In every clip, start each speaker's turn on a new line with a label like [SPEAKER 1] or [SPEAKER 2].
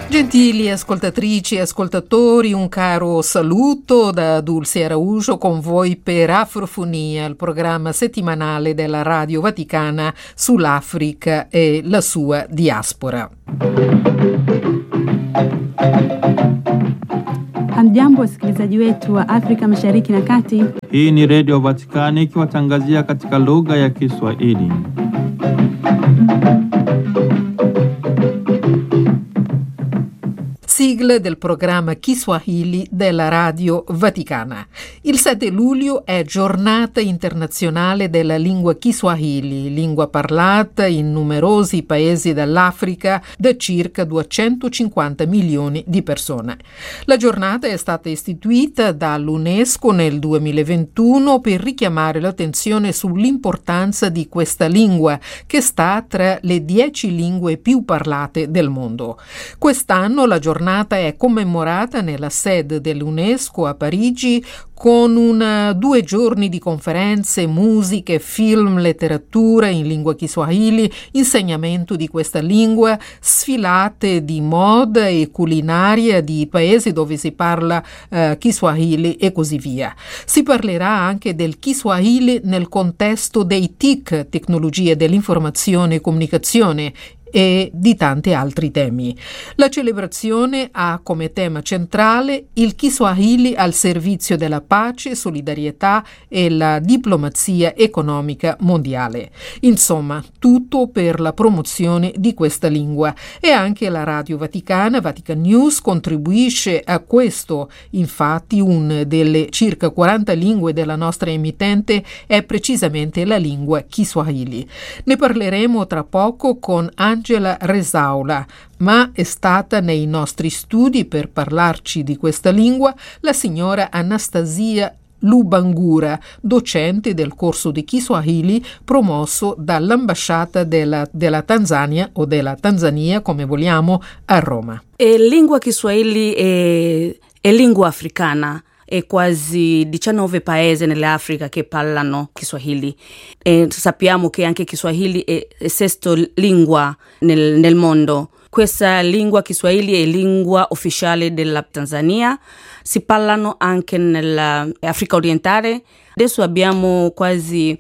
[SPEAKER 1] Gentili ascoltatrici e ascoltatori, un caro saluto da Dulce Araujo con voi per Afrofonia, il programma settimanale della Radio Vaticana sull'Africa e la sua diaspora.
[SPEAKER 2] Hamjambo wasikilizaji wetu wa Afrika Mashariki na Kati.
[SPEAKER 3] Hii ni Radio Vatikani ikiwatangazia katika lugha ya Kiswahili.
[SPEAKER 1] Sigla del programma Kiswahili della Radio Vaticana. Il 7 luglio è Giornata internazionale della lingua Kiswahili, lingua parlata in numerosi paesi dell'Africa da circa 250 milioni di persone. La giornata è stata istituita dall'UNESCO nel 2021 per richiamare l'attenzione sull'importanza di questa lingua, che sta tra le 10 lingue più parlate del mondo. Quest'anno la giornata è commemorata nella sede dell'UNESCO a Parigi con 2 giorni di conferenze, musiche, film, letteratura in lingua Kiswahili, insegnamento di questa lingua, sfilate di moda e culinaria di paesi dove si parla Kiswahili e così via. Si parlerà anche del Kiswahili nel contesto dei TIC, tecnologie dell'informazione e comunicazione, e di tanti altri temi. La celebrazione ha come tema centrale il Kiswahili al servizio della pace, solidarietà e la diplomazia economica mondiale. Insomma, tutto per la promozione di questa lingua. E anche la Radio Vaticana, Vatican News, contribuisce a questo. Infatti, una delle circa 40 lingue della nostra emittente è precisamente la lingua Kiswahili. Ne parleremo tra poco con Angela Rezaula, ma è stata nei nostri studi per parlarci di questa lingua la signora Anastasia Lubangura, docente del corso di Kiswahili promosso dall'ambasciata della Tanzania o della Tanzania, come vogliamo, a Roma.
[SPEAKER 4] Lingua Kiswahili è lingua africana. E quasi 19 paesi nell'Africa che parlano Kiswahili. E sappiamo che anche Kiswahili è sesta lingua nel mondo. Questa lingua Kiswahili è lingua ufficiale della Tanzania. Si parlano anche nell'Africa orientale. Adesso abbiamo quasi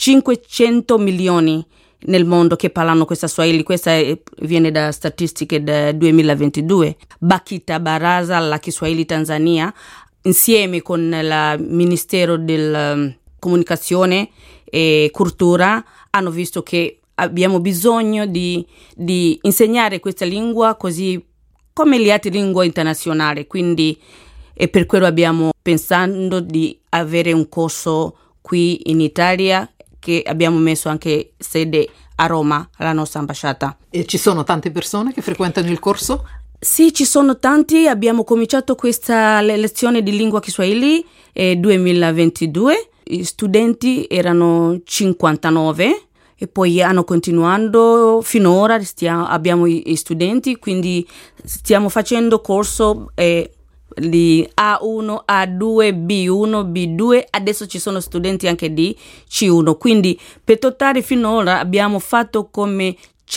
[SPEAKER 4] 500 milioni nel mondo che parlano questa Swahili. Questa viene da statistiche del 2022. Bakita Baraza la Kiswahili Tanzania, insieme con il Ministero della Comunicazione e Cultura, hanno visto che abbiamo bisogno di insegnare questa lingua così come le altre lingue internazionali. Quindi e per quello abbiamo pensato di avere un corso qui in Italia, che abbiamo messo anche sede a Roma, alla nostra ambasciata.
[SPEAKER 1] E ci sono tante persone che frequentano il corso?
[SPEAKER 4] Sì, ci sono tanti. Abbiamo cominciato questa lezione di lingua Kiswahili nel 2022. Gli studenti erano 59 e poi hanno continuato finora. Abbiamo i studenti, quindi stiamo facendo corso di A1, A2, B1, B2. Adesso ci sono studenti anche di C1. Quindi per totale finora abbiamo fatto come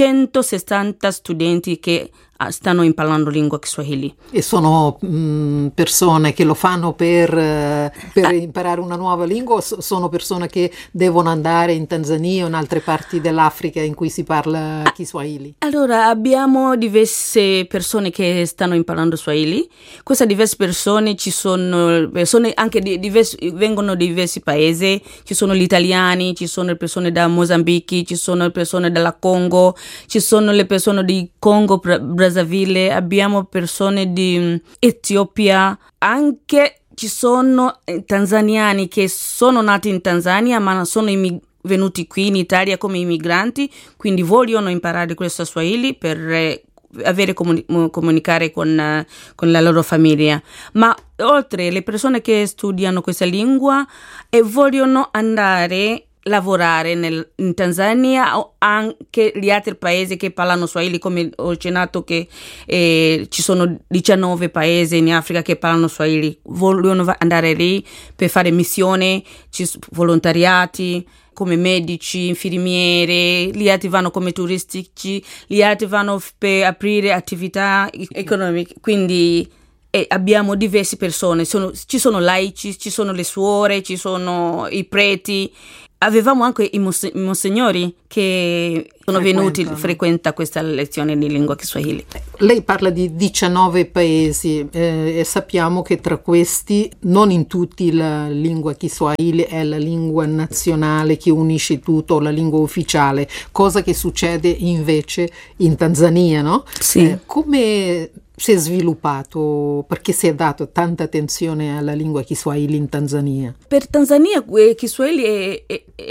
[SPEAKER 4] 160 studenti che stanno imparando lingua Kiswahili.
[SPEAKER 1] E sono persone che lo fanno per imparare una nuova lingua, o sono persone che devono andare in Tanzania o in altre parti dell'Africa in cui si parla Kiswahili?
[SPEAKER 4] Allora, abbiamo diverse persone che stanno imparando Swahili. Queste diverse persone, ci sono persone anche vengono da diversi paesi. Ci sono gli italiani, ci sono le persone da Mozambico, ci sono le persone dalla Congo, ci sono le persone di Congo, Brazzaville, abbiamo persone di Etiopia, anche ci sono tanzaniani che sono nati in Tanzania ma sono venuti qui in Italia come immigranti, quindi vogliono imparare questo Swahili per comunicare con la loro famiglia. Ma oltre le persone che studiano questa lingua e vogliono andare lavorare in Tanzania o anche gli altri paesi che parlano Swahili, come ho accennato che ci sono 19 paesi in Africa che parlano Swahili, vogliono andare lì per fare missione, volontariati come medici, infermiere, gli altri vanno come turistici, gli altri vanno per aprire attività economiche, quindi abbiamo diverse persone, ci sono laici, ci sono le suore, ci sono i preti. Avevamo anche i monsignori che sono venuti, frequenta questa lezione di lingua Kiswahili.
[SPEAKER 1] Lei parla di 19 paesi e sappiamo che tra questi, non in tutti, la lingua Kiswahili è la lingua nazionale che unisce tutto, la lingua ufficiale, cosa che succede invece in Tanzania, no?
[SPEAKER 4] Sì.
[SPEAKER 1] Come si è sviluppato, perché si è dato tanta attenzione alla lingua Kiswahili in Tanzania? Per
[SPEAKER 4] Tanzania Kiswahili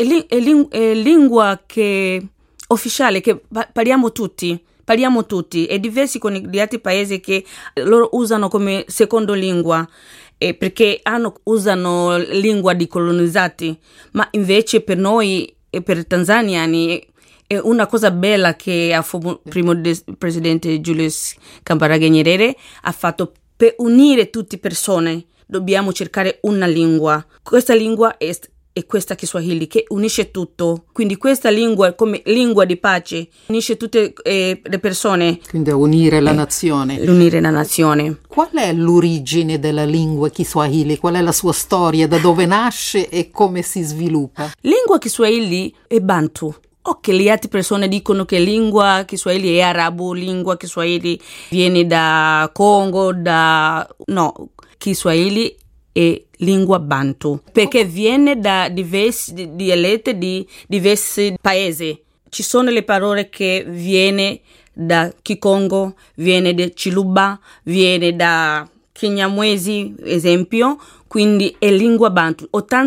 [SPEAKER 4] è lingua ufficiale che parliamo tutti, è diverso con gli altri paesi che loro usano come seconda lingua, perché usano lingua di colonizzati, ma invece per noi e per tanzaniani è una cosa bella che il primo presidente Julius Kambarage Nyerere ha fatto per unire tutte le persone. Dobbiamo cercare una lingua. Questa lingua è questa Kiswahili che unisce tutto. Quindi questa lingua come lingua di pace unisce tutte le persone.
[SPEAKER 1] Quindi a unire la nazione.
[SPEAKER 4] Unire la nazione.
[SPEAKER 1] Qual è l'origine della lingua Kiswahili? Qual è la sua storia? Da dove nasce e come si sviluppa?
[SPEAKER 4] Lingua Kiswahili è Bantu. Ok, le altre persone dicono che lingua Kiswahili è arabo, lingua Kiswahili viene da Congo, no, Kiswahili è lingua Bantu, perché viene da diversi dialetti di diversi paesi. Ci sono le parole che viene da Kikongo, viene da Chiluba, viene da Kinyamwezi, esempio, quindi è lingua Bantu.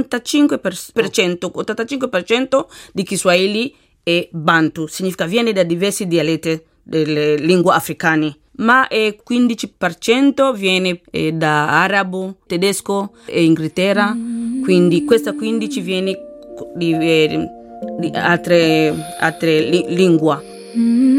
[SPEAKER 4] 85% di Kiswahili è Bantu, significa viene da diversi dialetti delle lingue africane, ma 15% viene da arabo, tedesco e Inghilterra, quindi questa 15 viene di altre lingue.